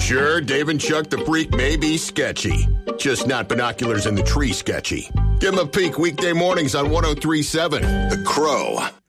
Sure, Dave and Chuck the Freak may be sketchy, just not binoculars in the tree sketchy. Give them a peek weekday mornings on 103.7 The Crow.